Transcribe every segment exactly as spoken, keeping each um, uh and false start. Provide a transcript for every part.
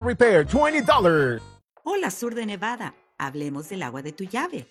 Repair, twenty dollars. Hola, Sur de Nevada. Hablemos del agua de tu llave.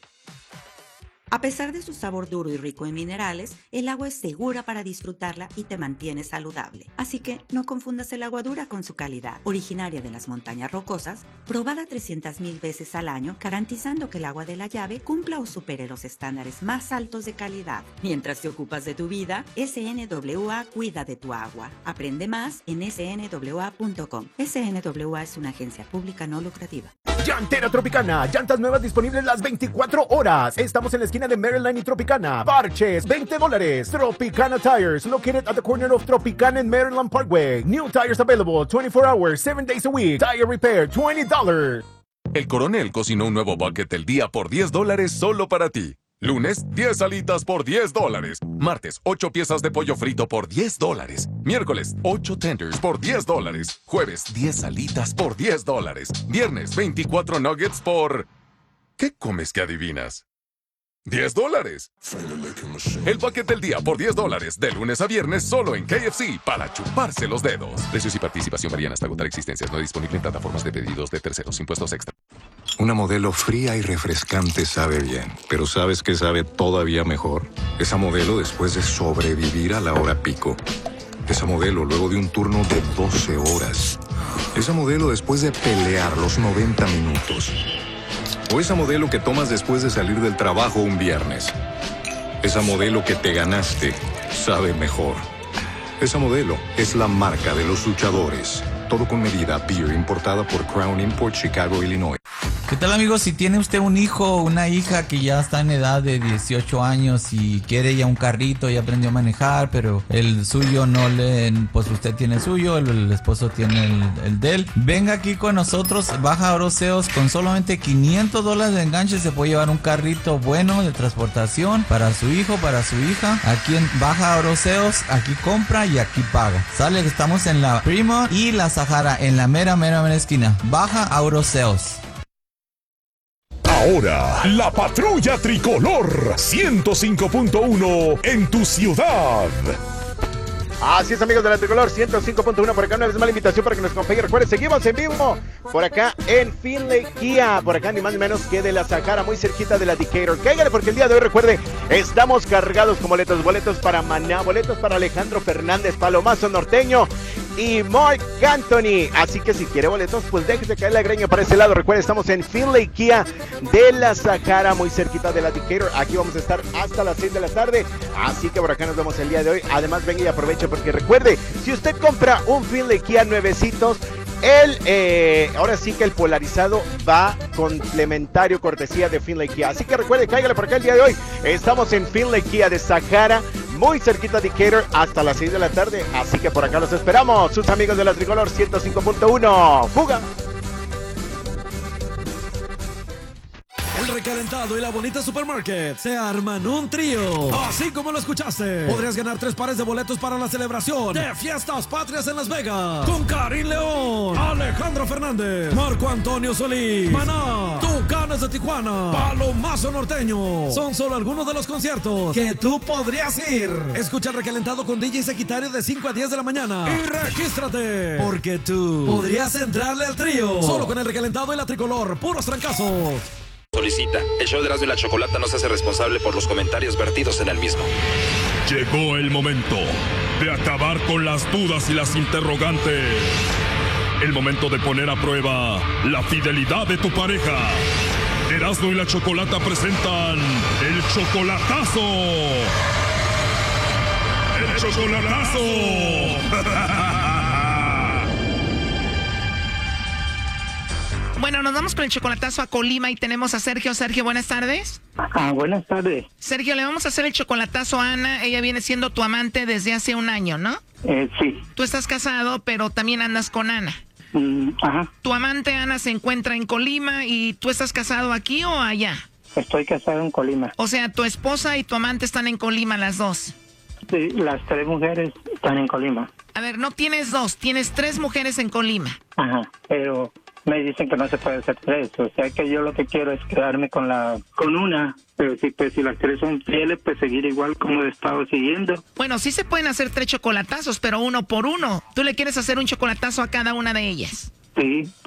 A pesar de su sabor duro y rico en minerales, el agua es segura para disfrutarla y te mantiene saludable. Así que no confundas el agua dura con su calidad. Originaria de las montañas rocosas, probada trescientas mil veces al año, garantizando que el agua de la llave cumpla o supere los estándares más altos de calidad. Mientras te ocupas de tu vida, S N W A cuida de tu agua. Aprende más en S N W A punto com. S N W A es una agencia pública no lucrativa. Llantera Tropicana, llantas nuevas disponibles las veinticuatro horas. Estamos en la esquina de Maryland y Tropicana. Parches, veinte dólares. Tropicana Tires, located at the corner of Tropicana and Maryland Parkway. New tires available twenty-four hours, seven days a week. Tire repair, twenty dollars. El Coronel cocinó un nuevo bucket del día por diez dólares solo para ti. Lunes, diez alitas por diez dólares. Martes, ocho piezas de pollo frito por diez dólares. Miércoles, ocho tenders por diez dólares. Jueves, diez alitas por diez dólares. Viernes, veinticuatro nuggets por... ¿Qué comes que adivinas? diez dólares. El bucket del día por diez dólares. De lunes a viernes solo en K F C para chuparse los dedos. Precios y participación varían hasta agotar existencias. No disponible en plataformas de pedidos de terceros. Impuestos extra. Una Modelo fría y refrescante sabe bien, pero ¿sabes qué sabe todavía mejor? Esa Modelo después de sobrevivir a la hora pico. Esa Modelo luego de un turno de doce horas. Esa Modelo después de pelear los noventa minutos. O esa Modelo que tomas después de salir del trabajo un viernes. Esa Modelo que te ganaste sabe mejor. Esa Modelo es la marca de los luchadores. Todo con medida. Beer importada por Crown Import, Chicago, Illinois. ¿Qué tal, amigos? Si tiene usted un hijo o una hija que ya está en edad de dieciocho años y quiere ya un carrito, ya aprendió a manejar, pero el suyo no le... Pues usted tiene el suyo, el, el esposo tiene el, el de él. Venga aquí con nosotros, baja a Oroseos, con solamente quinientos dólares de enganche se puede llevar un carrito bueno de transportación para su hijo, para su hija. Aquí en Baja a Oroseos, aquí compra y aquí paga. Sale, estamos en la Prima y la Sahara, en la mera, mera, mera esquina. Baja a Oroseos. Ahora, la patrulla tricolor ciento cinco punto uno en tu ciudad. Así es, amigos de la Tricolor ciento cinco punto uno. Por acá una vez más la invitación para que nos acompañen. Recuerden, seguimos en vivo por acá en Finley Kia. Por acá ni más ni menos que de la Sahara, muy cerquita de la Decatur. Cáigale porque el día de hoy, recuerde, estamos cargados con boletos. Boletos para Maná, boletos para Alejandro Fernández, Palomazo Norteño y Mark Anthony. Así que si quiere boletos, pues déjese caer la greña para ese lado. Recuerde, estamos en Finley Kia de la Sahara, muy cerquita de la Decatur. Aquí vamos a estar hasta las seis de la tarde. Así que por acá nos vemos el día de hoy. Además, venga y aproveche porque recuerde, si usted compra un Finley Kia nuevecitos, el, eh, ahora sí que el polarizado va complementario, cortesía de Finley Kia. Así que recuerde, cáigale por acá el día de hoy. Estamos en Finley Kia de Sahara, muy cerquita de Decatur, hasta las seis de la tarde. Así que por acá los esperamos, sus amigos de la Tricolor ciento cinco punto uno. ¡Fuga! El recalentado y la bonita supermarket se arman un trío. Así como lo escuchaste, podrías ganar tres pares de boletos para la celebración de Fiestas Patrias en Las Vegas con Karim León, Alejandro Fernández, Marco Antonio Solís, Maná, Tucanes de Tijuana, Palomazo Norteño. Son solo algunos de los conciertos que tú podrías ir. Escucha el recalentado con D J Secretario de cinco a diez de la mañana y regístrate, porque tú podrías entrarle al trío. Solo con el recalentado y la Tricolor, puros trancazos. Solicita. El show de Erasmo y la Chocolata no se hace responsable por los comentarios vertidos en el mismo. Llegó el momento de acabar con las dudas y las interrogantes. El momento de poner a prueba la fidelidad de tu pareja. Erasmo y la Chocolata presentan el chocolatazo. ¡El chocolatazo! Bueno, nos vamos con el chocolatazo a Colima y tenemos a Sergio. Sergio, buenas tardes. Ah, buenas tardes. Sergio, le vamos a hacer el chocolatazo a Ana. Ella viene siendo tu amante desde hace un año, ¿no? Eh, sí. Tú estás casado, pero también andas con Ana. Mm, ajá. Tu amante Ana se encuentra en Colima y tú estás casado aquí o allá. Estoy casado en Colima. O sea, tu esposa y tu amante están en Colima las dos. Sí, las tres mujeres están en Colima. A ver, no tienes dos, tienes tres mujeres en Colima. Ajá, pero me dicen que no se puede hacer tres, o sea que yo lo que quiero es quedarme con la con una, pero si pues si las tres son fieles, pues seguir igual como he estado siguiendo. Bueno, sí se pueden hacer tres chocolatazos, pero uno por uno. ¿Tú le quieres hacer un chocolatazo a cada una de ellas? Sí.